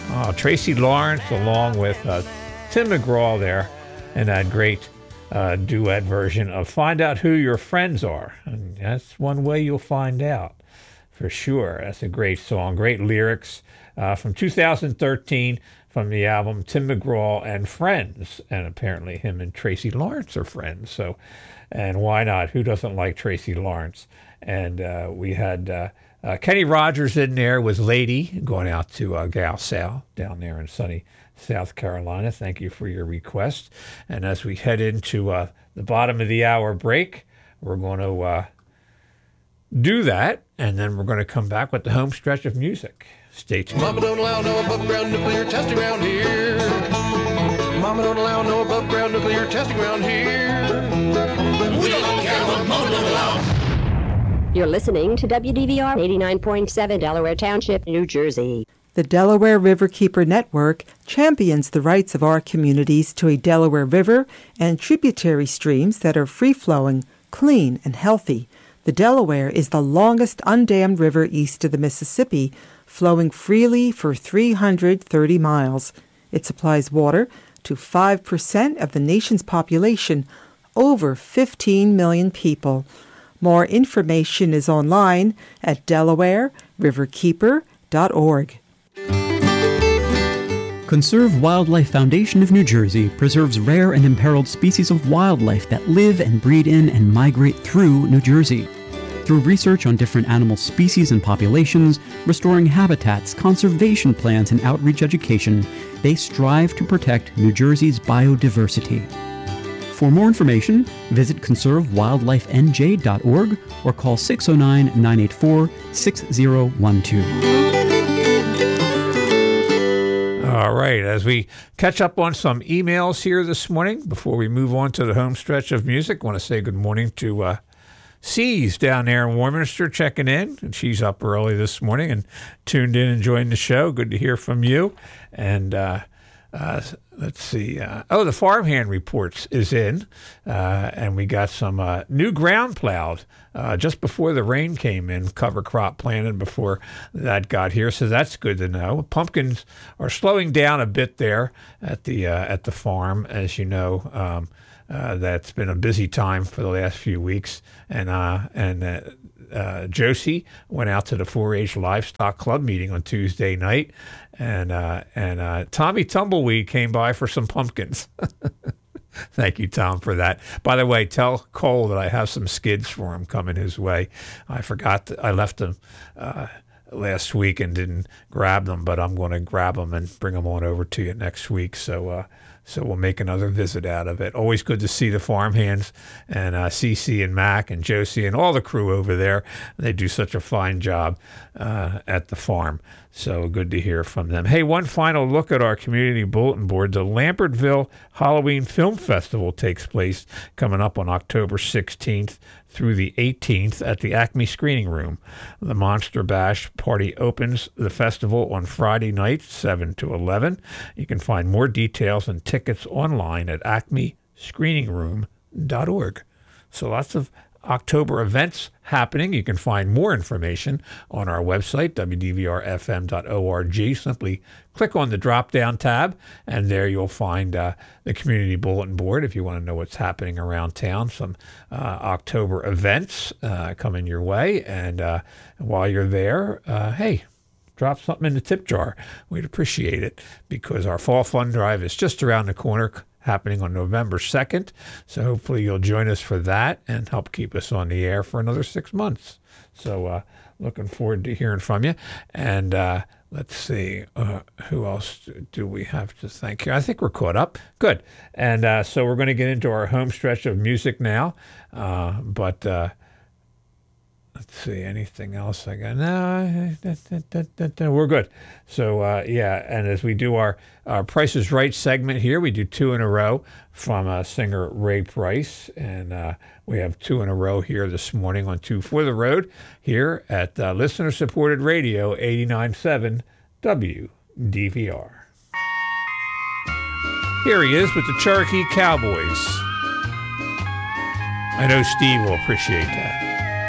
Tracy Lawrence along with Tim McGraw there in that great duet version of Find Out Who Your Friends Are. And that's one way you'll find out, for sure. That's a great song, great lyrics from 2013 from the album Tim McGraw and Friends. And apparently him and Tracy Lawrence are friends. So, and why not? Who doesn't like Tracy Lawrence? And we had Kenny Rogers in there with Lady, going out to Gal Sal down there in sunny South Carolina. Thank you for your request. And as we head into the bottom of the hour break, we're going to do that, and then we're going to come back with the home stretch of music. Stay tuned. Mama don't allow no above ground nuclear testing around here. Mama don't allow no above ground nuclear testing around here. We don't care what Mama don't allow. You're listening to WDVR 89.7 Delaware Township, New Jersey. The Delaware Riverkeeper Network champions the rights of our communities to a Delaware River and tributary streams that are free-flowing, clean, and healthy. The Delaware is the longest undammed river east of the Mississippi, flowing freely for 330 miles. It supplies water to 5% of the nation's population, over 15 million people. More information is online at DelawareRiverkeeper.org. Conserve Wildlife Foundation of New Jersey preserves rare and imperiled species of wildlife that live and breed in and migrate through New Jersey. Through research on different animal species and populations, restoring habitats, conservation plans, and outreach education, they strive to protect New Jersey's biodiversity. For more information, visit conservewildlifenj.org or call 609-984-6012. All right, as we catch up on some emails here this morning, before we move on to the home stretch of music, I want to say good morning to C's down there in Warminster checking in. And she's up early this morning and tuned in, enjoying the show. Good to hear from you. And let's see. The farmhand reports is in, and we got some new ground plowed just before the rain came in, cover crop planted before that got here. So that's good to know. Pumpkins are slowing down a bit there at the farm, as you know. That's been a busy time for the last few weeks, and Josie went out to the 4-H Livestock Club meeting on Tuesday night, and Tommy Tumbleweed came by for some pumpkins. Thank you, Tom, for that. By the way, tell Cole that I have some skids for him coming his way. I forgot I left them last week and didn't grab them, but I'm going to grab them and bring them on over to you next week. So we'll make another visit out of it. Always good to see the farmhands and Cece and Mac and Josie and all the crew over there. They do such a fine job at the farm. So good to hear from them. Hey, one final look at our community bulletin board. The Lambertville Halloween Film Festival takes place coming up on October 16th through the 18th at the Acme Screening Room. The Monster Bash party opens the festival on Friday night, 7 to 11. You can find more details and tickets online at acmescreeningroom.org. So lots of October events happening. You can find more information on our website, wdvrfm.org. Simply click on the drop-down tab, and there you'll find the community bulletin board if you want to know what's happening around town. Some October events coming your way, and while you're there, hey, drop something in the tip jar. We'd appreciate it, because our Fall Fun Drive is just around the corner, happening on November 2nd. So hopefully you'll join us for that and help keep us on the air for another 6 months. So looking forward to hearing from you. And let's see, who else do we have to thank here? I think we're caught up. Good. And so we're going to get into our home stretch of music now. But let's see, anything else I got? No, we're good. So, and as we do our Price is Right segment here, we do 2 in a row from singer Ray Price, and we have 2 in a row here this morning on 2 for the Road here at listener-supported radio 89.7 WDVR. Here he is with the Cherokee Cowboys. I know Steve will appreciate that.